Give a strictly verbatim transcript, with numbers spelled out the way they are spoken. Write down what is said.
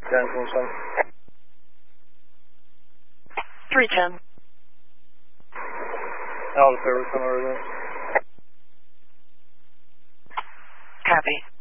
ten twenty-seven. three ten. Out of service on our resident. Copy.